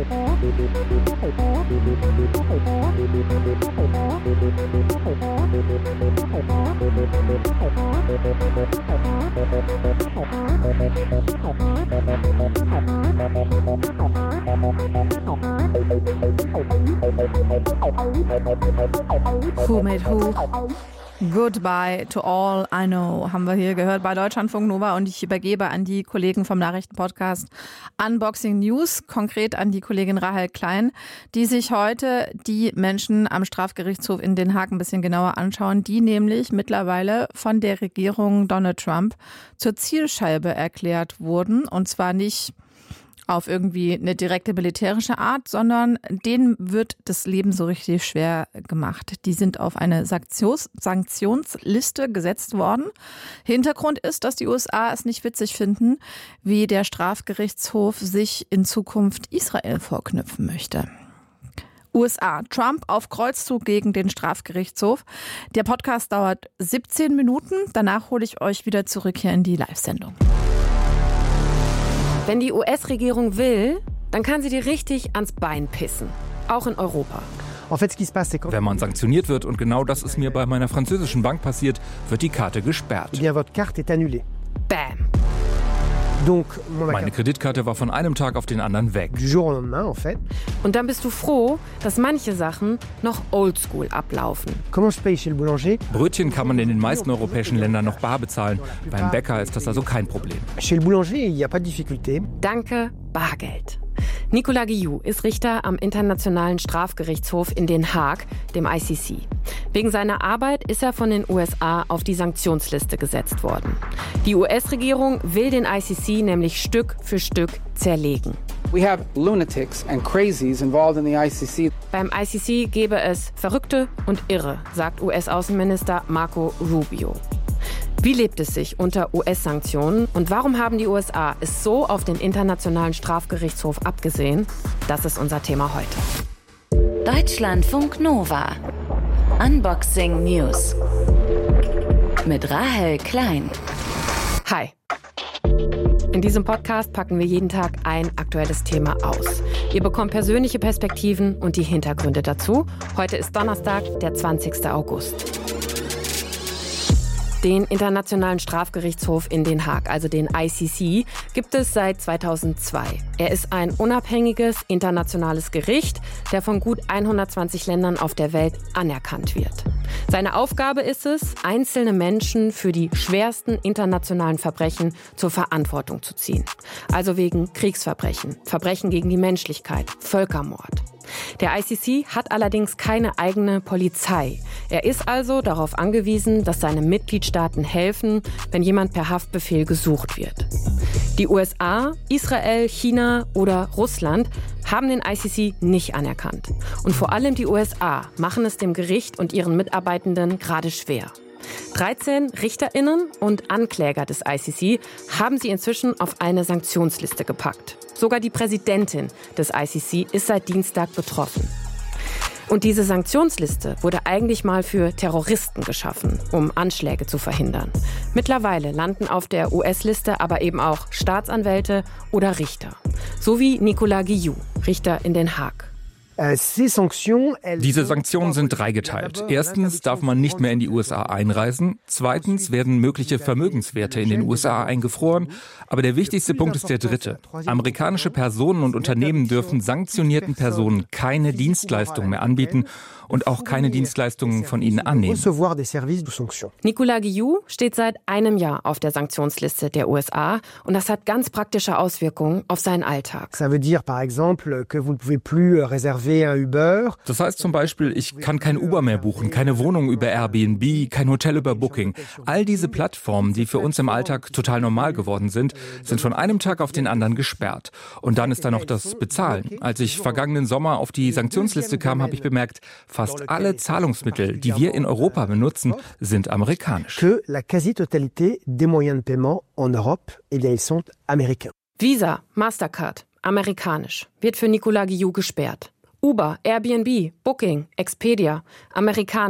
Who made who? Goodbye to all I know haben wir hier gehört bei Deutschlandfunk Nova und ich übergebe an die Kollegen vom Nachrichtenpodcast Unboxing News, konkret an die Kollegin Rahel Klein, die sich heute die Menschen am Strafgerichtshof in Den Haag ein bisschen genauer anschauen, die nämlich mittlerweile von der Regierung Donald Trump zur Zielscheibe erklärt wurden und zwar nicht auf irgendwie eine direkte militärische Art, sondern denen wird das Leben so richtig schwer gemacht. Die sind auf eine Sanktionsliste gesetzt worden. Hintergrund ist, dass die USA es nicht witzig finden, wie der Strafgerichtshof sich in Zukunft Israel vorknüpfen möchte. USA. Trump auf Kreuzzug gegen den Strafgerichtshof. Der Podcast dauert 17 Minuten. Danach hole ich euch wieder zurück hier in die Live-Sendung. Wenn die US-Regierung will, dann kann sie dir richtig ans Bein pissen. Auch in Europa. Wenn man sanktioniert wird, und genau das ist mir bei meiner französischen Bank passiert, wird die Karte gesperrt. Bam. Meine Kreditkarte war von einem Tag auf den anderen weg. Und dann bist du froh, dass manche Sachen noch oldschool ablaufen. Brötchen kann man in den meisten europäischen Ländern noch bar bezahlen. Beim Bäcker ist das also kein Problem. Danke, Bargeld. Nicolas Guillou ist Richter am Internationalen Strafgerichtshof in Den Haag, dem ICC. Wegen seiner Arbeit ist er von den USA auf die Sanktionsliste gesetzt worden. Die US-Regierung will den ICC nämlich Stück für Stück zerlegen. We have lunatics and crazies involved in the ICC. Beim ICC gäbe es Verrückte und Irre, sagt US-Außenminister Marco Rubio. Wie lebt es sich unter US-Sanktionen und warum haben die USA es so auf den Internationalen Strafgerichtshof abgesehen? Das ist unser Thema heute. Deutschlandfunk Nova. Unboxing News. Mit Rahel Klein. Hi. In diesem Podcast packen wir jeden Tag ein aktuelles Thema aus. Ihr bekommt persönliche Perspektiven und die Hintergründe dazu. Heute ist Donnerstag, der 20. August. Den Internationalen Strafgerichtshof in Den Haag, also den ICC, gibt es seit 2002. Er ist ein unabhängiges internationales Gericht, der von gut 120 Ländern auf der Welt anerkannt wird. Seine Aufgabe ist es, einzelne Menschen für die schwersten internationalen Verbrechen zur Verantwortung zu ziehen. Also wegen Kriegsverbrechen, Verbrechen gegen die Menschlichkeit, Völkermord. Der ICC hat allerdings keine eigene Polizei. Er ist also darauf angewiesen, dass seine Mitgliedstaaten helfen, wenn jemand per Haftbefehl gesucht wird. Die USA, Israel, China oder Russland haben den ICC nicht anerkannt. Und vor allem die USA machen es dem Gericht und ihren Mitarbeitenden gerade schwer. 13 RichterInnen und Ankläger des ICC haben sie inzwischen auf eine Sanktionsliste gepackt. Sogar die Präsidentin des ICC ist seit Dienstag betroffen. Und diese Sanktionsliste wurde eigentlich mal für Terroristen geschaffen, um Anschläge zu verhindern. Mittlerweile landen auf der US-Liste aber eben auch Staatsanwälte oder Richter. So wie Nicolas Guillou, Richter in Den Haag. Diese Sanktionen sind dreigeteilt. Erstens darf man nicht mehr in die USA einreisen. Zweitens werden mögliche Vermögenswerte in den USA eingefroren. Aber der wichtigste Punkt ist der dritte. Amerikanische Personen und Unternehmen dürfen sanktionierten Personen keine Dienstleistungen mehr anbieten und auch keine Dienstleistungen von ihnen annehmen. Nicolas Guillou steht seit einem Jahr auf der Sanktionsliste der USA und das hat ganz praktische Auswirkungen auf seinen Alltag. Das heißt zum Beispiel, ich kann kein Uber mehr buchen, keine Wohnung über Airbnb, kein Hotel über Booking. All diese Plattformen, die für uns im Alltag total normal geworden sind von einem Tag auf den anderen gesperrt. Und dann ist da noch das Bezahlen. Als ich vergangenen Sommer auf die Sanktionsliste kam, habe ich bemerkt, fast alle Zahlungsmittel, die wir in Europa benutzen, sind amerikanisch. Visa, Mastercard, amerikanisch, wird für Nicolas Guillou gesperrt. Uber, Airbnb, Booking, Expedia, amerikanisch,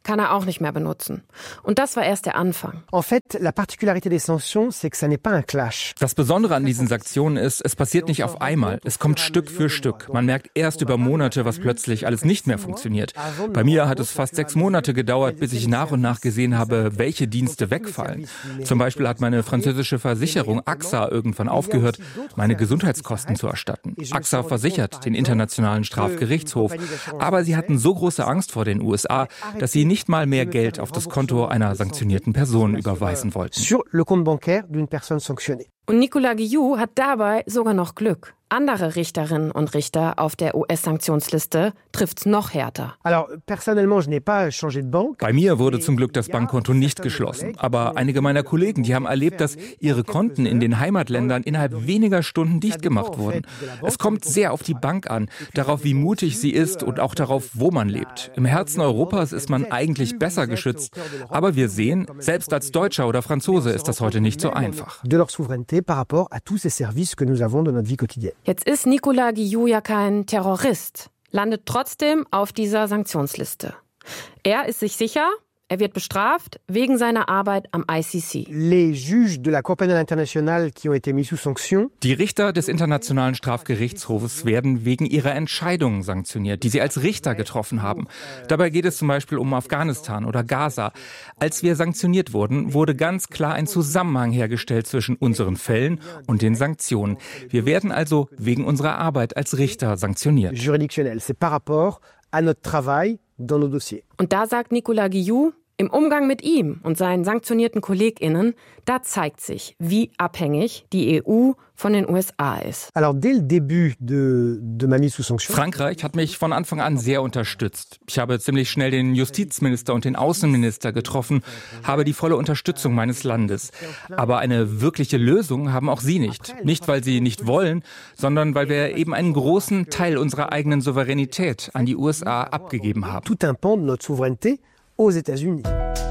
kann er auch nicht mehr benutzen. Und das war erst der Anfang. En fait, la particularité des sanctions, c'est que ça n'est pas un clash. Das Besondere an diesen Sanktionen ist, es passiert nicht auf einmal. Es kommt Stück für Stück. Man merkt erst über Monate, was plötzlich alles nicht mehr funktioniert. Bei mir hat es fast 6 Monate gedauert, bis ich nach und nach gesehen habe, welche Dienste wegfallen. Zum Beispiel hat meine französische Versicherung AXA irgendwann aufgehört, meine Gesundheitskosten zu erstatten. AXA versichert den Internationalen Strafgerichtshof. Aber sie hatten so große Angst vor den USA, dass sie nicht mal mehr Geld auf das Konto einer sanktionierten Person überweisen wollten. Sur le compte bancaire d'une personne sanctionnée. Und Nicolas Guillou hat dabei sogar noch Glück. Andere Richterinnen und Richter auf der US-Sanktionsliste trifft's noch härter. Alors, personnellement, je n'ai pas changé de banque. Bei mir wurde zum Glück das Bankkonto nicht geschlossen. Aber einige meiner Kollegen, die haben erlebt, dass ihre Konten in den Heimatländern innerhalb weniger Stunden dicht gemacht wurden. Es kommt sehr auf die Bank an, darauf, wie mutig sie ist und auch darauf, wo man lebt. Im Herzen Europas ist man eigentlich besser geschützt. Aber wir sehen, selbst als Deutscher oder Franzose ist das heute nicht so einfach. De leur souveraineté par rapport à tous ces services que nous avons de notre vie quotidienne. Jetzt ist Nicolas Guillou ja kein Terrorist, landet trotzdem auf dieser Sanktionsliste. Er ist sich sicher, er wird bestraft wegen seiner Arbeit am ICC. Les juges de la Cour pénale internationale qui ont été mis sous sanction. Die Richter des Internationalen Strafgerichtshofes werden wegen ihrer Entscheidungen sanktioniert, die sie als Richter getroffen haben. Dabei geht es zum Beispiel um Afghanistan oder Gaza. Als wir sanktioniert wurden, wurde ganz klar ein Zusammenhang hergestellt zwischen unseren Fällen und den Sanktionen. Wir werden also wegen unserer Arbeit als Richter sanktioniert. Juridictionnel, c'est par rapport à notre travail dans nos dossiers. Und da sagt Nicolas Guillou, im Umgang mit ihm und seinen sanktionierten KollegInnen, da zeigt sich, wie abhängig die EU von den USA ist. Alors, dès le début de ma mise sous sanction. Frankreich hat mich von Anfang an sehr unterstützt. Ich habe ziemlich schnell den Justizminister und den Außenminister getroffen, habe die volle Unterstützung meines Landes. Aber eine wirkliche Lösung haben auch sie nicht. Nicht, weil sie nicht wollen, sondern weil wir eben einen großen Teil unserer eigenen Souveränität an die USA abgegeben haben. Tout un pan de notre souveraineté aux États-Unis.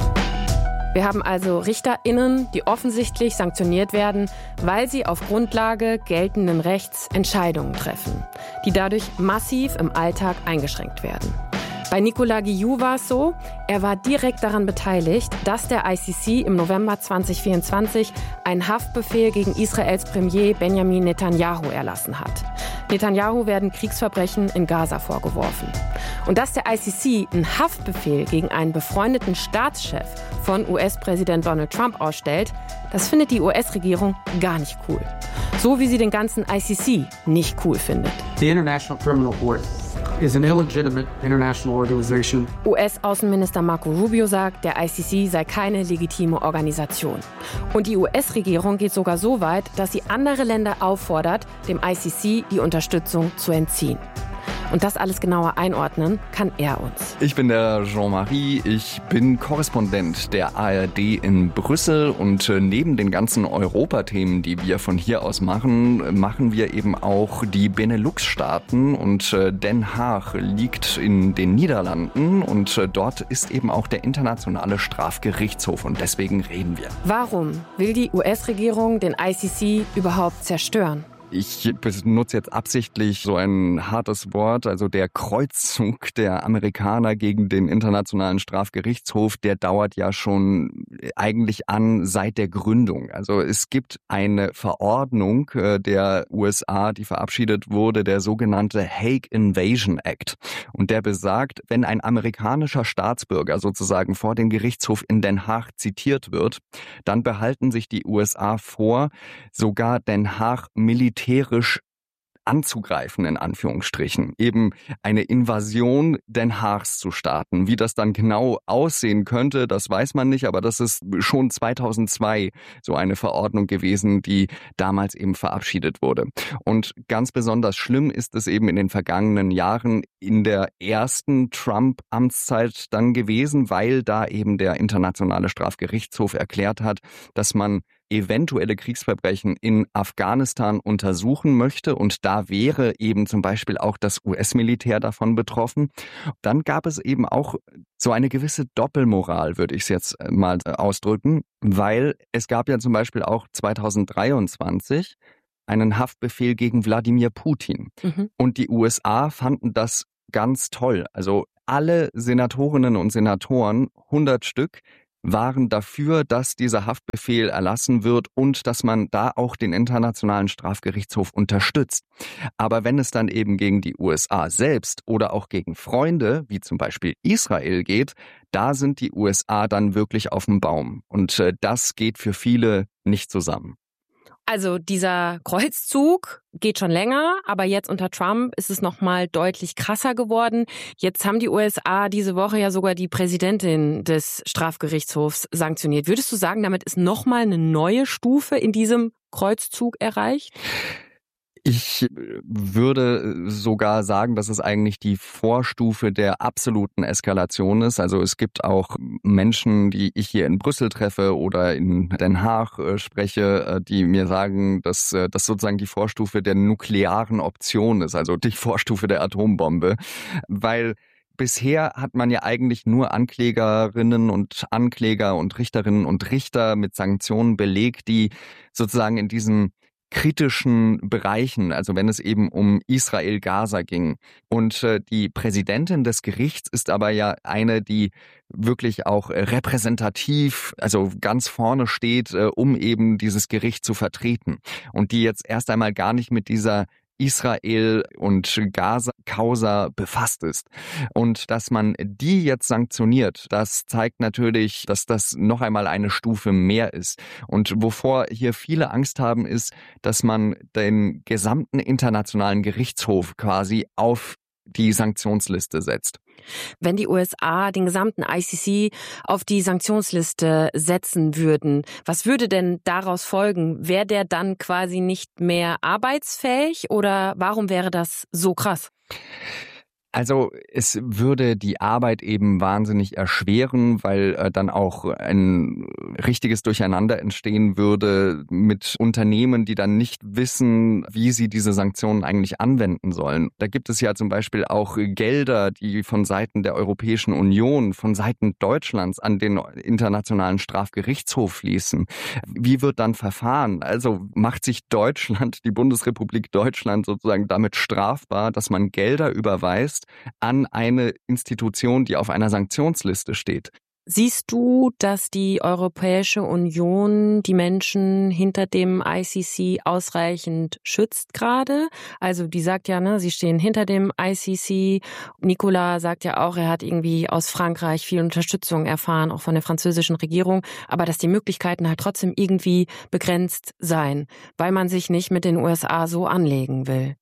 Wir haben also RichterInnen, die offensichtlich sanktioniert werden, weil sie auf Grundlage geltenden Rechts Entscheidungen treffen, die dadurch massiv im Alltag eingeschränkt werden. Bei Nicolas Guillou war es so, er war direkt daran beteiligt, dass der ICC im November 2024 einen Haftbefehl gegen Israels Premier Benjamin Netanyahu erlassen hat. Netanyahu werden Kriegsverbrechen in Gaza vorgeworfen. Und dass der ICC einen Haftbefehl gegen einen befreundeten Staatschef von US-Präsident Donald Trump ausstellt, das findet die US-Regierung gar nicht cool. So wie sie den ganzen ICC nicht cool findet. The International Criminal Court is an illegitimate international organization. US-Außenminister Marco Rubio sagt, der ICC sei keine legitime Organisation. Und die US-Regierung geht sogar so weit, dass sie andere Länder auffordert, dem ICC die Unterstützung zu entziehen. Und das alles genauer einordnen kann er uns. Ich bin der Jean-Marie, ich bin Korrespondent der ARD in Brüssel und neben den ganzen Europathemen, die wir von hier aus machen, machen wir eben auch die Benelux-Staaten und Den Haag liegt in den Niederlanden und dort ist eben auch der Internationale Strafgerichtshof und deswegen reden wir. Warum will die US-Regierung den ICC überhaupt zerstören? Ich benutze jetzt absichtlich so ein hartes Wort, also der Kreuzzug der Amerikaner gegen den Internationalen Strafgerichtshof, der dauert ja schon eigentlich an seit der Gründung. Also es gibt eine Verordnung der USA, die verabschiedet wurde, der sogenannte Hague Invasion Act. Und der besagt, wenn ein amerikanischer Staatsbürger sozusagen vor den Gerichtshof in Den Haag zitiert wird, dann behalten sich die USA vor, sogar Den Haag militärisch anzugreifen, in Anführungsstrichen, eben eine Invasion Den Haags zu starten. Wie das dann genau aussehen könnte, das weiß man nicht, aber das ist schon 2002 so eine Verordnung gewesen, die damals eben verabschiedet wurde. Und ganz besonders schlimm ist es eben in den vergangenen Jahren in der ersten Trump-Amtszeit dann gewesen, weil da eben der Internationale Strafgerichtshof erklärt hat, dass man eventuelle Kriegsverbrechen in Afghanistan untersuchen möchte und da wäre eben zum Beispiel auch das US-Militär davon betroffen. Dann gab es eben auch so eine gewisse Doppelmoral, würde ich es jetzt mal ausdrücken, weil es gab ja zum Beispiel auch 2023 einen Haftbefehl gegen Wladimir Putin. Und die USA fanden das ganz toll. Also alle Senatorinnen und Senatoren, 100 Stück, waren dafür, dass dieser Haftbefehl erlassen wird und dass man da auch den Internationalen Strafgerichtshof unterstützt. Aber wenn es dann eben gegen die USA selbst oder auch gegen Freunde, wie zum Beispiel Israel geht, da sind die USA dann wirklich auf dem Baum. Und das geht für viele nicht zusammen. Also dieser Kreuzzug geht schon länger, aber jetzt unter Trump ist es nochmal deutlich krasser geworden. Jetzt haben die USA diese Woche ja sogar die Präsidentin des Strafgerichtshofs sanktioniert. Würdest du sagen, damit ist nochmal eine neue Stufe in diesem Kreuzzug erreicht? Ich würde sogar sagen, dass es eigentlich die Vorstufe der absoluten Eskalation ist. Also es gibt auch Menschen, die ich hier in Brüssel treffe oder in Den Haag spreche, die mir sagen, dass das sozusagen die Vorstufe der nuklearen Option ist, also die Vorstufe der Atombombe, weil bisher hat man ja eigentlich nur Anklägerinnen und Ankläger und Richterinnen und Richter mit Sanktionen belegt, die sozusagen in diesen kritischen Bereichen, also wenn es eben um Israel-Gaza ging. Und die Präsidentin des Gerichts ist aber ja eine, die wirklich auch repräsentativ, also ganz vorne steht, um eben dieses Gericht zu vertreten. Und die jetzt erst einmal gar nicht mit dieser Israel- und Gaza-Causa befasst ist. Und dass man die jetzt sanktioniert, das zeigt natürlich, dass das noch einmal eine Stufe mehr ist. Und wovor hier viele Angst haben, ist, dass man den gesamten internationalen Gerichtshof quasi auf die Sanktionsliste setzt. Wenn die USA den gesamten ICC auf die Sanktionsliste setzen würden, was würde denn daraus folgen? Wäre der dann quasi nicht mehr arbeitsfähig oder warum wäre das so krass? Also es würde die Arbeit eben wahnsinnig erschweren, weil dann auch ein richtiges Durcheinander entstehen würde mit Unternehmen, die dann nicht wissen, wie sie diese Sanktionen eigentlich anwenden sollen. Da gibt es ja zum Beispiel auch Gelder, die von Seiten der Europäischen Union, von Seiten Deutschlands an den Internationalen Strafgerichtshof fließen. Wie wird dann verfahren? Also macht sich Deutschland, die Bundesrepublik Deutschland sozusagen damit strafbar, dass man Gelder überweist an eine Institution, die auf einer Sanktionsliste steht. Siehst du, dass die Europäische Union die Menschen hinter dem ICC ausreichend schützt gerade? Also die sagt ja, ne, sie stehen hinter dem ICC. Nicolas sagt ja auch, er hat irgendwie aus Frankreich viel Unterstützung erfahren, auch von der französischen Regierung. Aber dass die Möglichkeiten halt trotzdem irgendwie begrenzt seien, weil man sich nicht mit den USA so anlegen will.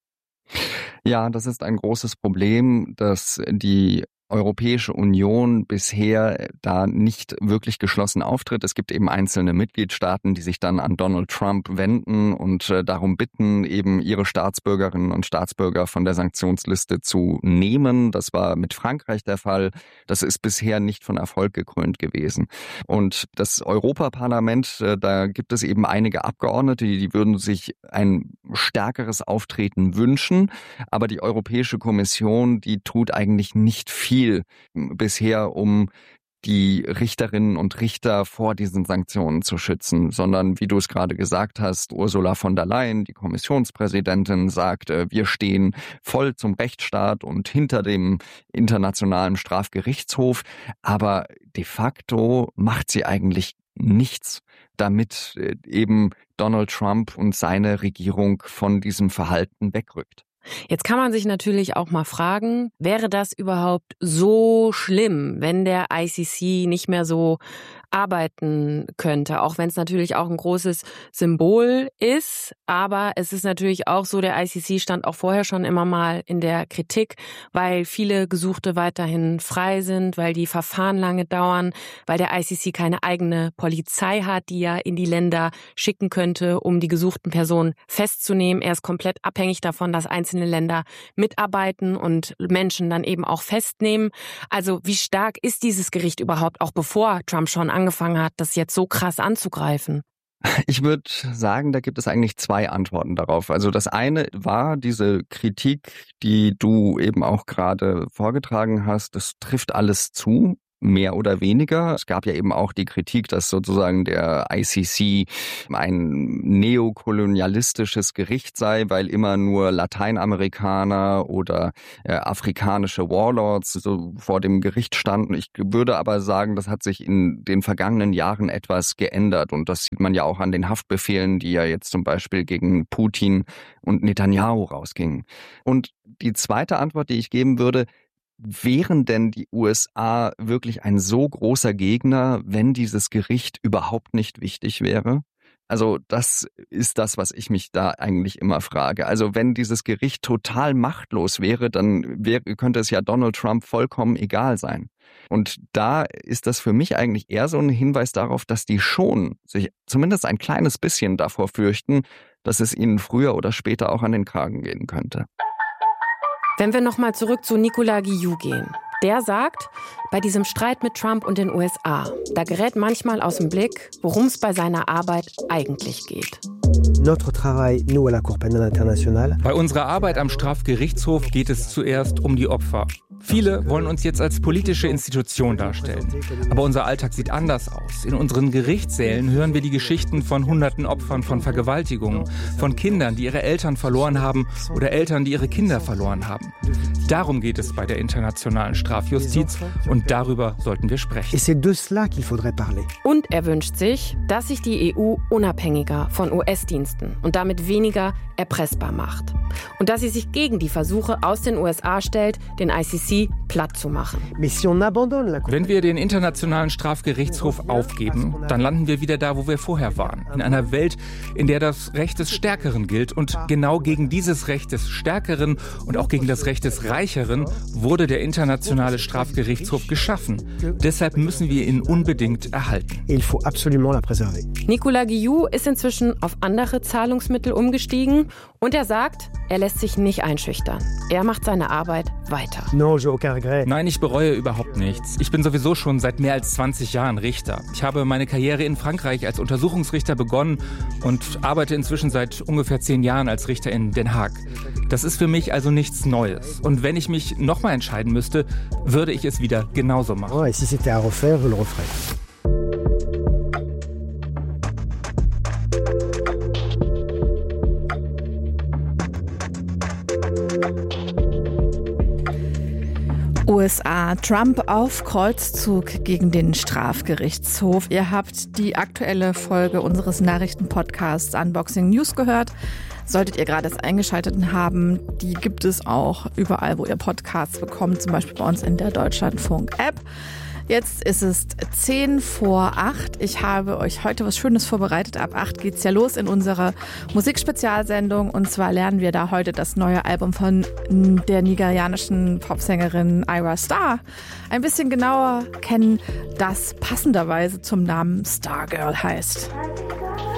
Ja, das ist ein großes Problem, dass die Europäische Union bisher da nicht wirklich geschlossen auftritt. Es gibt eben einzelne Mitgliedstaaten, die sich dann an Donald Trump wenden und darum bitten, eben ihre Staatsbürgerinnen und Staatsbürger von der Sanktionsliste zu nehmen. Das war mit Frankreich der Fall. Das ist bisher nicht von Erfolg gekrönt gewesen. Und das Europaparlament, da gibt es eben einige Abgeordnete, die würden sich ein stärkeres Auftreten wünschen. Aber die Europäische Kommission, die tut eigentlich nicht viel bisher, um die Richterinnen und Richter vor diesen Sanktionen zu schützen, sondern wie du es gerade gesagt hast, Ursula von der Leyen, die Kommissionspräsidentin, sagt, wir stehen voll zum Rechtsstaat und hinter dem Internationalen Strafgerichtshof, aber de facto macht sie eigentlich nichts, damit eben Donald Trump und seine Regierung von diesem Verhalten wegrückt. Jetzt kann man sich natürlich auch mal fragen, wäre das überhaupt so schlimm, wenn der ICC nicht mehr so arbeiten könnte, auch wenn es natürlich auch ein großes Symbol ist, aber es ist natürlich auch so, der ICC stand auch vorher schon immer mal in der Kritik, weil viele Gesuchte weiterhin frei sind, weil die Verfahren lange dauern, weil der ICC keine eigene Polizei hat, die er in die Länder schicken könnte, um die gesuchten Personen festzunehmen. Er ist komplett abhängig davon, dass einzelne Länder mitarbeiten und Menschen dann eben auch festnehmen. Also wie stark ist dieses Gericht überhaupt, auch bevor Trump schon angefangen hat, das jetzt so krass anzugreifen? Ich würde sagen, da gibt es eigentlich zwei Antworten darauf. Also das eine war diese Kritik, die du eben auch gerade vorgetragen hast. Das trifft alles zu. mehr oder weniger. Es gab ja eben auch die Kritik, dass sozusagen der ICC ein neokolonialistisches Gericht sei, weil immer nur Lateinamerikaner oder afrikanische Warlords so vor dem Gericht standen. Ich würde aber sagen, das hat sich in den vergangenen Jahren etwas geändert. Und das sieht man ja auch an den Haftbefehlen, die ja jetzt zum Beispiel gegen Putin und Netanyahu rausgingen. Und die zweite Antwort, die ich geben würde: Wären denn die USA wirklich ein so großer Gegner, wenn dieses Gericht überhaupt nicht wichtig wäre? Also das ist das, was ich mich da eigentlich immer frage. Also wenn dieses Gericht total machtlos wäre, dann könnte es ja Donald Trump vollkommen egal sein. Und da ist das für mich eigentlich eher so ein Hinweis darauf, dass die schon sich zumindest ein kleines bisschen davor fürchten, dass es ihnen früher oder später auch an den Kragen gehen könnte. Wenn wir nochmal zurück zu Nicolas Guillou gehen. Der sagt, bei diesem Streit mit Trump und den USA, da gerät manchmal aus dem Blick, worum es bei seiner Arbeit eigentlich geht. Bei unserer Arbeit am Strafgerichtshof geht es zuerst um die Opfer. Viele wollen uns jetzt als politische Institution darstellen. Aber unser Alltag sieht anders aus. In unseren Gerichtssälen hören wir die Geschichten von hunderten Opfern von Vergewaltigungen, von Kindern, die ihre Eltern verloren haben oder Eltern, die ihre Kinder verloren haben. Darum geht es bei der internationalen Strafjustiz und darüber sollten wir sprechen. Und er wünscht sich, dass sich die EU unabhängiger von US-Diensten und damit weniger erpressbar macht. Und dass sie sich gegen die Versuche aus den USA stellt, den ICC platt zu machen. Wenn wir den Internationalen Strafgerichtshof aufgeben, dann landen wir wieder da, wo wir vorher waren. In einer Welt, in der das Recht des Stärkeren gilt. Und genau gegen dieses Recht des Stärkeren und auch gegen das Recht des Reicheren wurde der Internationale Strafgerichtshof geschaffen. Deshalb müssen wir ihn unbedingt erhalten. Nicolas Guillou ist inzwischen auf andere Zahlungsmittel umgestiegen und er sagt, er lässt sich nicht einschüchtern. Er macht seine Arbeit weiter. Nein, ich bereue überhaupt nichts. Ich bin sowieso schon seit mehr als 20 Jahren Richter. Ich habe meine Karriere in Frankreich als Untersuchungsrichter begonnen und arbeite inzwischen seit ungefähr 10 Jahren als Richter in Den Haag. Das ist für mich also nichts Neues. Und wenn ich mich nochmal entscheiden müsste, würde ich es wieder genauso machen. USA, Trump auf Kreuzzug gegen den Strafgerichtshof. Ihr habt die aktuelle Folge unseres Nachrichtenpodcasts Unboxing News gehört. Solltet ihr gerade erst eingeschaltet haben, die gibt es auch überall, wo ihr Podcasts bekommt, zum Beispiel bei uns in der Deutschlandfunk-App. Jetzt ist es 7:10. Ich habe euch heute was Schönes vorbereitet. Ab 8 geht's ja los in unserer Musikspezialsendung. Und zwar lernen wir da heute das neue Album von der nigerianischen Popsängerin Ayra Starr ein bisschen genauer kennen, das passenderweise zum Namen Stargirl heißt.